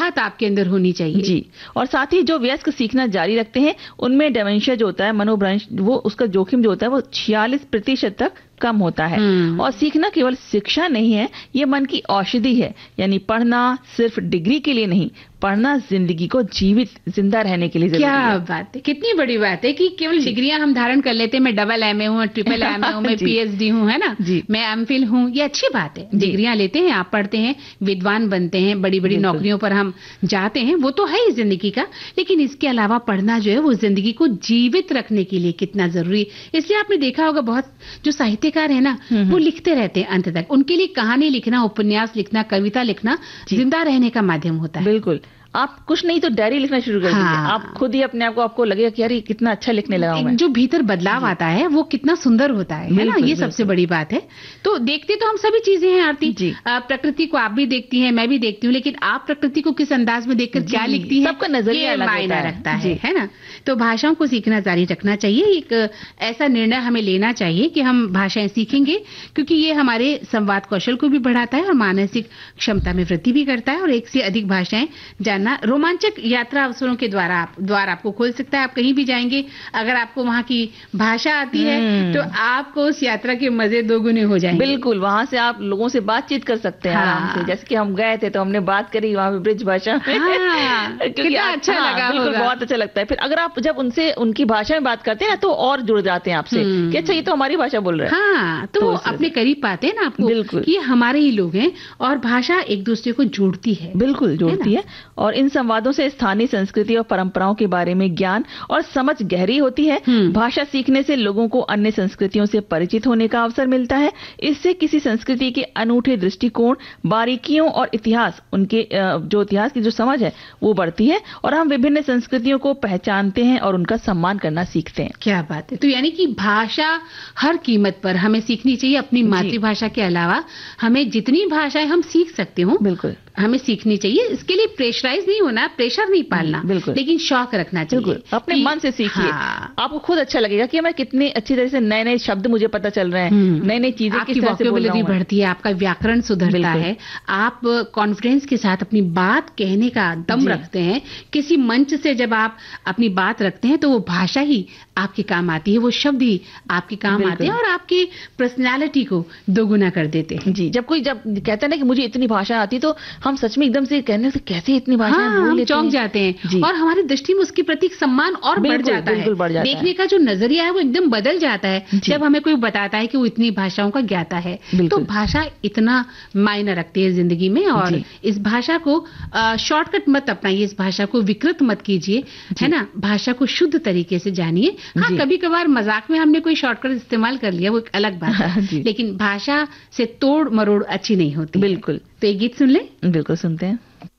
चाहत आपके अंदर होनी चाहिए। जी, और साथ ही जो वयस्क सीखना जारी रखते हैं उनमें डिमेंशिया जो होता है, मनोभ्रंश, वो उसका जोखिम जो होता है वो 46% तक कम होता है। और सीखना केवल शिक्षा नहीं है, ये मन की औषधि है। यानी पढ़ना सिर्फ डिग्री के लिए नहीं, पढ़ना जिंदगी को जीवित जिंदा रहने के लिए जरूरी है। क्या बात है, कितनी बड़ी बात है कि केवल डिग्रियां हम धारण कर लेते हैं, मैं डबल एमए हूँ, ट्रिपल एमए हूँ, मैं पीएचडी हूँ, है ना, मैं एमफिल हूँ, ये अच्छी बात है। डिग्रियां लेते हैं, आप पढ़ते हैं, विद्वान बनते हैं, बड़ी बड़ी नौकरियों पर हम जाते हैं, वो तो है ही जिंदगी का, लेकिन इसके अलावा पढ़ना जो है वो जिंदगी को जीवित रखने के लिए कितना जरूरी। इसलिए आपने देखा होगा बहुत जो साहित्यकार है ना, वो लिखते रहते हैं अंत तक। उनके लिए कहानी लिखना, उपन्यास लिखना, कविता लिखना जिंदा रहने का माध्यम होता है। बिल्कुल, आप कुछ नहीं तो डायरी लिखना शुरू कर दीजिए। आप खुद ही अपने आप को, आपको लगेगा कि यार कितना अच्छा लिखने लगा हूं मैं। जो भीतर बदलाव आता है वो कितना सुंदर होता है ना, ये सबसे बड़ी बात है। तो देखते तो हम सभी चीजें हैं आरती, प्रकृति को आप भी देखती हैं, मैं भी देखती हूँ, लेकिन आप प्रकृति को किस अंदाज में देखकर क्या लिखती हैं, सबका नजरिया अलग मायना रखता है ना। तो भाषाओं को सीखना जारी रखना चाहिए। एक ऐसा निर्णय हमें लेना चाहिए कि हम भाषाएं सीखेंगे, क्योंकि ये हमारे संवाद कौशल को भी बढ़ाता है और मानसिक क्षमता में वृद्धि भी करता है, और एक से अधिक भाषाएं जानना रोमांचक यात्रा अवसरों के द्वार आपको खोल सकता है। आप कहीं भी जाएंगे, अगर आपको वहाँ की भाषा आती है तो आपको उस यात्रा के मजे दोगुने हो जाएंगे। बिल्कुल, वहाँ से आप लोगों से बातचीत कर सकते हैं आराम से। जैसे कि हम गए थे तो हमने बात करी वहाँ पे ब्रिज भाषा में, क्योंकि अच्छा लगा, बिल्कुल बहुत अच्छा लगता है। फिर अगर आप जब उनसे उनकी भाषा में बात करते हैं ना, तो और जुड़ जाते हैं आपसे कि अच्छा ये तो हमारी भाषा बोल रहे हैं। हाँ, तो अपने करीब पाते हैं ना आपको, बिल्कुल, कि हमारे ही लोग हैं। और भाषा एक दूसरे को जोड़ती है, बिल्कुल जोड़ती है। और इन संवादों से स्थानीय संस्कृति और परंपराओं के बारे में ज्ञान और समझ गहरी होती है। भाषा सीखने से लोगों को अन्य संस्कृतियों से परिचित होने का अवसर मिलता है। इससे किसी संस्कृति के अनूठे दृष्टिकोण, बारीकियों और इतिहास, उनके जो इतिहास की जो समझ है वो बढ़ती है, और हम विभिन्न संस्कृतियों को पहचानते हैं और उनका सम्मान करना सीखते हैं। क्या बात है। तो यानी कि भाषा हर कीमत पर हमें सीखनी चाहिए। अपनी मातृभाषा के अलावा हमें जितनी भाषाएं हम सीख सकते हो, बिल्कुल हमें सीखनी चाहिए। इसके लिए प्रेशराइज नहीं होना, प्रेशर नहीं पालना, लेकिन शौक रखना चाहिए। अपने मन से सीखिए। आपको खुद अच्छा लगेगा कि मैं कितनी अच्छी तरह से नए नए शब्द मुझे पता चल रहे हैं, नई नई चीजें किस तरह से बोल रहा हूं। बढ़ती है, आपका व्याकरण सुधरता है, आप कॉन्फिडेंस के साथ अपनी बात कहने का दम रखते हैं। किसी मंच से जब आप अपनी बात रखते हैं तो वो भाषा ही आपके काम आती है, वो शब्द ही आपके काम आते हैं और आपकी पर्सनैलिटी को दोगुना कर देते हैं। जी, जब कोई कहता है ना कि मुझे इतनी भाषा आती, तो हम सच में एकदम से कहने से कैसे इतनी भाषाएं बोल लेते हैं, चौंक जाते हैं, और हमारी दृष्टि में उसके प्रति सम्मान और बढ़ जाता है। देखने का जो नजरिया है वो एकदम बदल जाता है जब हमें कोई बताता है कि वो इतनी भाषाओं का ज्ञाता है। तो भाषा इतना मायना रखती है जिंदगी में, और इस भाषा को शॉर्टकट मत अपनाइए, इस भाषा को विकृत मत कीजिए, है ना। भाषा को शुद्ध तरीके से जानिए। हाँ, कभी कभार मजाक में हमने कोई शॉर्टकट इस्तेमाल कर लिया, वो एक अलग बात है, लेकिन भाषा से तोड़ मरोड़ अच्छी नहीं होती। बिल्कुल। तो एक गीत सुन ले। बिल्कुल सुनते हैं।